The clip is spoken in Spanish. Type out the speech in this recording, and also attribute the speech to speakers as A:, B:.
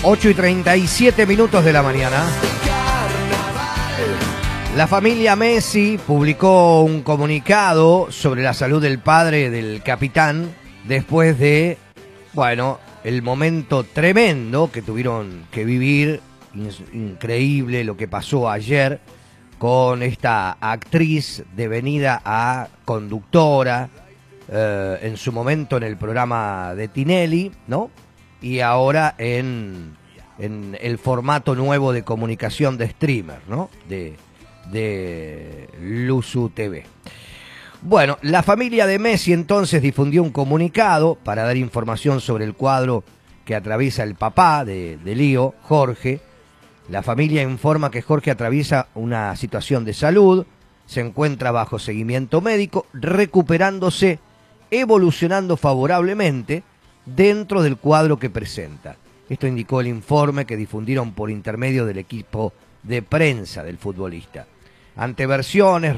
A: 8:37 de la mañana. La familia Messi publicó un comunicado sobre la salud del padre del capitán después de, bueno, el momento tremendo que tuvieron que vivir, increíble lo que pasó ayer con esta actriz devenida a conductora, en su momento en el programa de Tinelli, ¿no? Y ahora en el formato nuevo de comunicación de streamer, ¿no? De Luzu TV. Bueno, la familia de Messi entonces difundió un comunicado para dar información sobre el cuadro que atraviesa el papá de Lío, Jorge. La familia informa que Jorge atraviesa una situación de salud, se encuentra bajo seguimiento médico, recuperándose, evolucionando favorablemente dentro del cuadro que presenta. Esto indicó el informe que difundieron por intermedio del equipo de prensa del futbolista. Ante versiones